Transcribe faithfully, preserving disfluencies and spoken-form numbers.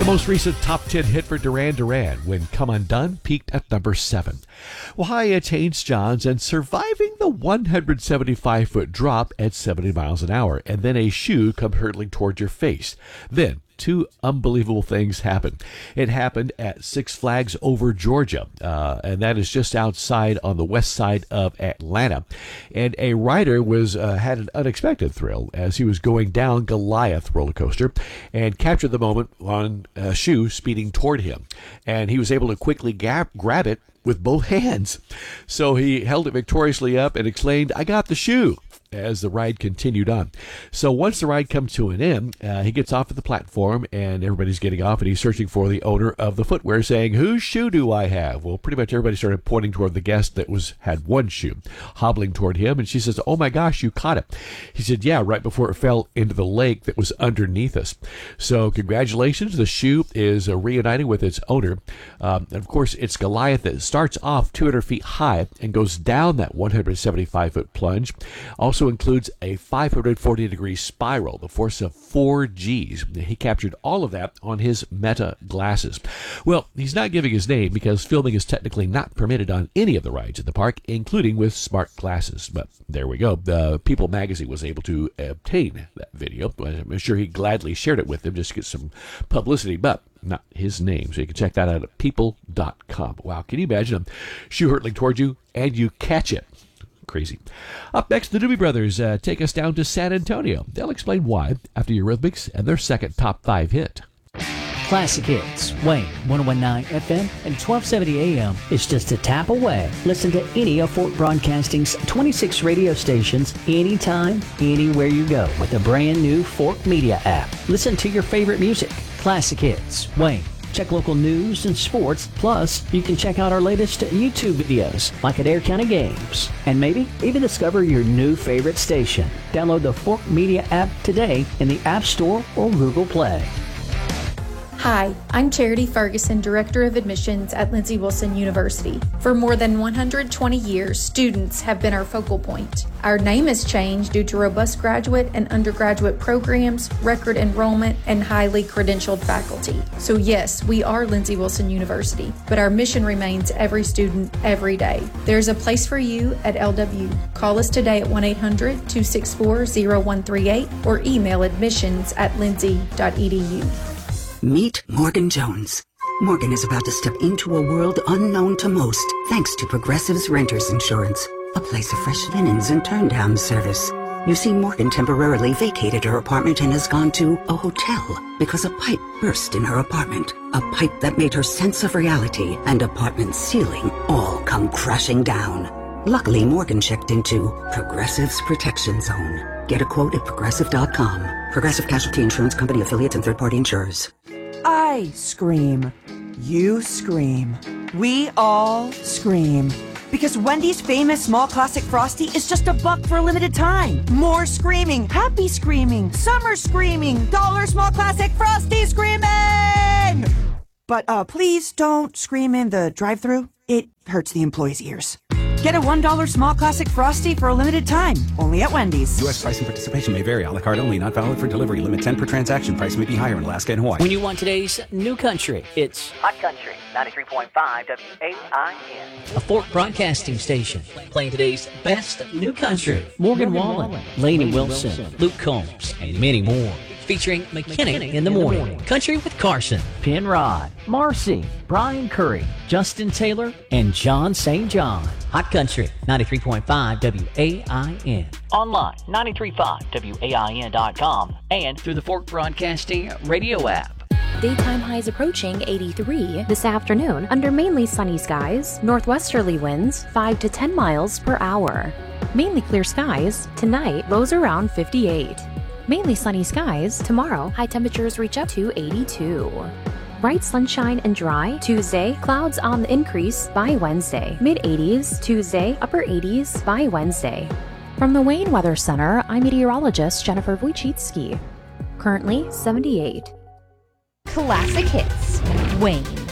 The most recent top ten hit for Duran Duran, When Come Undone, peaked at number seven. Well, hi, it's Haynes Johns, and surviving the one hundred seventy-five foot drop at seventy miles an hour, and then a shoe come hurtling toward your face. Then, two unbelievable things happened. It happened at Six Flags Over Georgia, uh, and that is just outside on the west side of Atlanta. And a rider was uh, had an unexpected thrill as he was going down Goliath roller coaster and captured the moment on a shoe speeding toward him. And he was able to quickly gab- grab it with both hands. So he held it victoriously up and exclaimed, "I got the shoe," as the ride continued on. So once the ride comes to an end, uh, he gets off at the platform and everybody's getting off and he's searching for the owner of the footwear saying, "Whose shoe do I have?" Well, pretty much everybody started pointing toward the guest that was had one shoe, hobbling toward him. And she says, "Oh my gosh, you caught it." He said, "Yeah, right before it fell into the lake that was underneath us." So congratulations. The shoe is uh, reuniting with its owner. Um, and of course, it's Goliath that starts off two hundred feet high and goes down that one hundred seventy-five foot plunge. Also includes a five hundred forty degree spiral, the force of four G's. He captured all of that on his Meta glasses. Well, he's not giving his name because filming is technically not permitted on any of the rides at the park, including with smart glasses. But there we go. The People magazine was able to obtain that video. I'm sure he gladly shared it with them just to get some publicity, but not his name. So you can check that out at people dot com. Wow, can you imagine a shoe hurtling towards you and you catch it? Crazy. Up next, the Doobie Brothers uh, take us down to San Antonio. They'll explain why after Eurythmics and their second top five hit. Classic Hits, Wayne, ten nineteen F M and twelve seventy A M is just a tap away. Listen to any of Fort Broadcasting's twenty-six radio stations anytime, anywhere you go with the brand new Fort Media app. Listen to your favorite music. Classic Hits, Wayne. Check local news and sports. Plus, you can check out our latest YouTube videos, like Adair County Games. And maybe even discover your new favorite station. Download the Fork Media app today in the App Store or Google Play. Hi, I'm Charity Ferguson, Director of Admissions at Lindsey Wilson University. For more than one hundred twenty years, students have been our focal point. Our name has changed due to robust graduate and undergraduate programs, record enrollment, and highly credentialed faculty. So yes, we are Lindsey Wilson University, but our mission remains every student, every day. There's a place for you at L W. Call us today at one eight hundred, two six four, zero one three eight or email admissions at lindsey dot e d u. Meet Morgan Jones. Morgan is about to step into a world unknown to most, thanks to Progressive's Renters Insurance, a place of fresh linens and turn-down service. You see, Morgan temporarily vacated her apartment and has gone to a hotel because a pipe burst in her apartment. A pipe that made her sense of reality and apartment ceiling all come crashing down. Luckily, Morgan checked into Progressive's Protection Zone. Get a quote at progressive dot com. Progressive Casualty Insurance Company, affiliates, and third-party insurers. I scream. You scream. We all scream. Because Wendy's famous small classic Frosty is just a buck for a limited time. More screaming, happy screaming, summer screaming, dollar small classic Frosty screaming! But uh, please don't scream in the drive-thru. It hurts the employees' ears. Get a one dollar small classic Frosty for a limited time, only at Wendy's. U S price and participation may vary. A la carte only, not valid for delivery. Limit ten per transaction. Price may be higher in Alaska and Hawaii. When you want today's new country, it's Hot Country, ninety-three point five W A I N. a Fort Broadcasting station playing today's best new country. Morgan, Morgan Wallen, Wallen, Lainey Wilson, Wilson, Luke Combs, and many more. Featuring McKinney, McKinney in the morning. morning, Country with Carson, Penrod, Marcy, Brian Curry, Justin Taylor, and John Saint John. Hot Country, ninety-three point five W A I N. Online, nine three five W A I N dot com and through the Fork Broadcasting radio app. Daytime highs approaching eighty-three this afternoon under mainly sunny skies, northwesterly winds five to ten miles per hour. Mainly clear skies, tonight lows around fifty-eight. Mainly sunny skies, tomorrow high temperatures reach up to eighty-two. Bright sunshine and dry, Tuesday, clouds on the increase by Wednesday. mid eighties, Tuesday, upper eighties by Wednesday. From the Wayne Weather Center, I'm meteorologist Jennifer Wojcicki. Currently seventy-eight. Classic Hits, Wayne.